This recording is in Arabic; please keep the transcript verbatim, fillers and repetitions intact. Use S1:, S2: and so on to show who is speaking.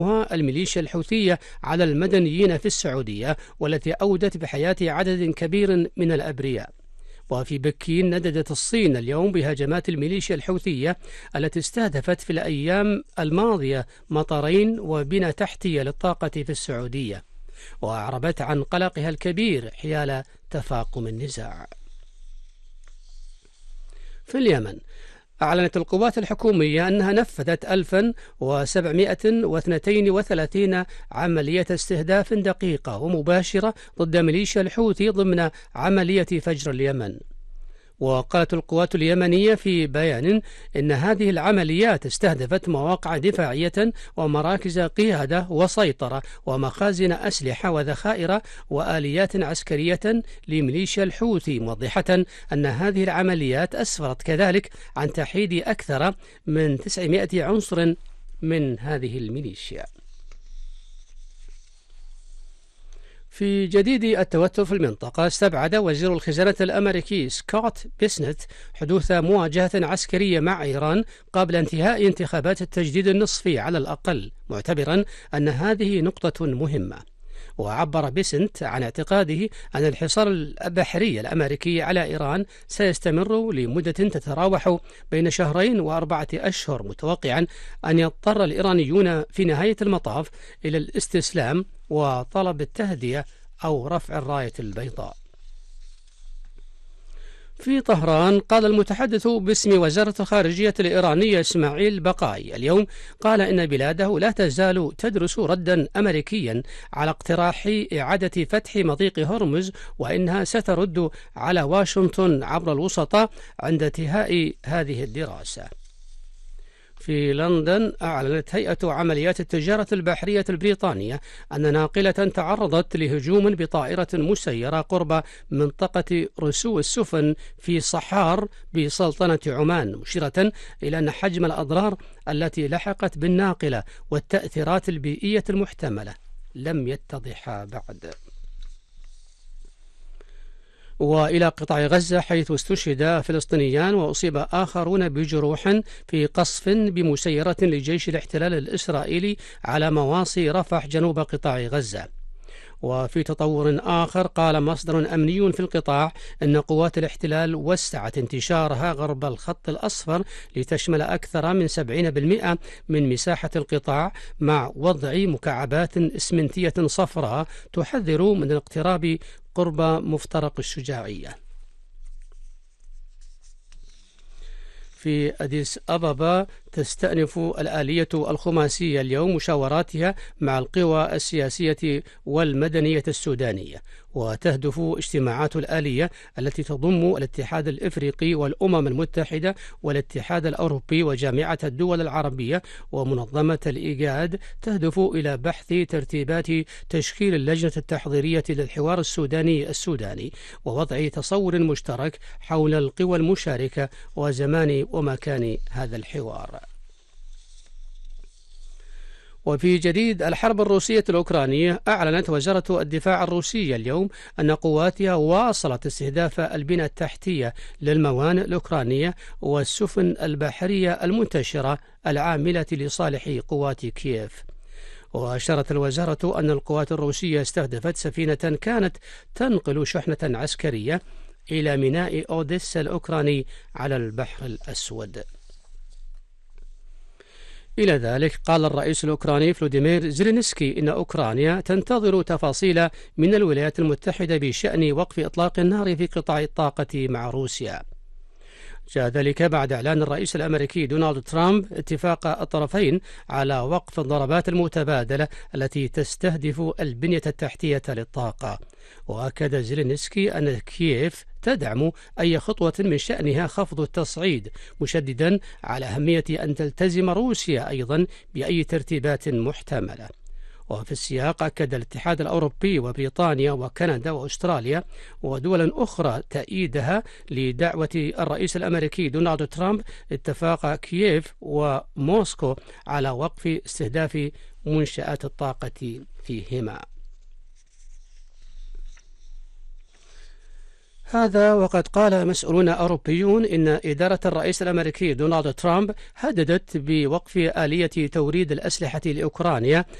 S1: الميليشيا الحوثية على المدنيين في السعودية، والتي أودت بحياة عدد كبير من الأبرياء. وفي بكين نددت الصين اليوم بهجمات الميليشيا الحوثية التي استهدفت في الأيام الماضية مطارين وبنى تحتية للطاقة في السعودية، وأعربت عن قلقها الكبير حيال تفاقم النزاع. في اليمن أعلنت القوات الحكومية أنها نفذت ألف وسبعمائة واثنين وثلاثين عملية استهداف دقيقة ومباشرة ضد ميليشيا الحوثي ضمن عملية فجر اليمن. وقالت القوات اليمنية في بيان إن هذه العمليات استهدفت مواقع دفاعية ومراكز قيادة وسيطرة ومخازن أسلحة وذخائر وآليات عسكرية لميليشيا الحوثي، موضحة أن هذه العمليات أسفرت كذلك عن تحييد أكثر من تسعمائة عنصر من هذه الميليشيا. في جديد التوتر في المنطقة، استبعد وزير الخزانة الأمريكي سكوت بيسنت حدوث مواجهة عسكرية مع إيران قبل انتهاء انتخابات التجديد النصفي على الأقل، معتبرا أن هذه نقطة مهمة. وعبر بيسنت عن اعتقاده أن الحصار البحري الأمريكي على إيران سيستمر لمدة تتراوح بين شهرين وأربعة أشهر، متوقعا أن يضطر الإيرانيون في نهاية المطاف إلى الاستسلام وطلب التهدئة أو رفع الراية البيضاء. في طهران، قال المتحدث باسم وزارة الخارجية الإيرانية إسماعيل بقاي اليوم قال إن بلاده لا تزال تدرس ردا أمريكيا على اقتراح إعادة فتح مضيق هرمز، وإنها سترد على واشنطن عبر الوسطاء عند انتهاء هذه الدراسة. في لندن، أعلنت هيئة عمليات التجارة البحرية البريطانية أن ناقلة تعرضت لهجوم بطائرة مسيرة قرب منطقة رسو السفن في صحار بسلطنة عمان، مشيرة إلى أن حجم الأضرار التي لحقت بالناقلة والتأثيرات البيئية المحتملة لم يتضح بعد. وإلى قطاع غزة، حيث استشهد فلسطينيان وأصيب آخرون بجروح في قصف بمسيرة لجيش الاحتلال الإسرائيلي على مواصي رفح جنوب قطاع غزة. وفي تطور آخر، قال مصدر أمني في القطاع أن قوات الاحتلال وسعت انتشارها غرب الخط الأصفر لتشمل أكثر من سبعين بالمئة من مساحة القطاع، مع وضع مكعبات إسمنتية صفراء تحذر من الاقتراب قرب مفترق الشجاعية. في أديس أبابا، تستأنف الآلية الخماسية اليوم مشاوراتها مع القوى السياسية والمدنية السودانية، وتهدف اجتماعات الآلية التي تضم الاتحاد الإفريقي والأمم المتحدة والاتحاد الأوروبي وجامعة الدول العربية ومنظمة الإيجاد، تهدف إلى بحث ترتيبات تشكيل اللجنة التحضيرية للحوار السوداني السوداني ووضع تصور مشترك حول القوى المشاركة وزمان ومكان هذا الحوار. وفي جديد الحرب الروسية الأوكرانية، أعلنت وزارة الدفاع الروسية اليوم أن قواتها واصلت استهداف البنى التحتية للموانئ الأوكرانية والسفن البحرية المنتشرة العاملة لصالح قوات كييف. وأشارت الوزارة أن القوات الروسية استهدفت سفينة كانت تنقل شحنة عسكرية إلى ميناء أوديسا الأوكراني على البحر الأسود. إلى ذلك، قال الرئيس الأوكراني فلوديمير زيلينسكي إن أوكرانيا تنتظر تفاصيل من الولايات المتحدة بشأن وقف إطلاق النار في قطاع الطاقة مع روسيا. جاء ذلك بعد إعلان الرئيس الأمريكي دونالد ترامب اتفاق الطرفين على وقف الضربات المتبادلة التي تستهدف البنية التحتية للطاقة. وأكد زيلينسكي أن كييف تدعم أي خطوة من شأنها خفض التصعيد، مشددا على أهمية أن تلتزم روسيا أيضا بأي ترتيبات محتملة. وفي السياق، أكد الاتحاد الأوروبي وبريطانيا وكندا وأستراليا ودول أخرى تأييدها لدعوة الرئيس الأمريكي دونالد ترامب اتفاق كييف وموسكو على وقف استهداف منشآت الطاقة فيهما. هذا وقد قال مسؤولون أوروبيون إن إدارة الرئيس الأمريكي دونالد ترامب هددت بوقف آلية توريد الأسلحة لأوكرانيا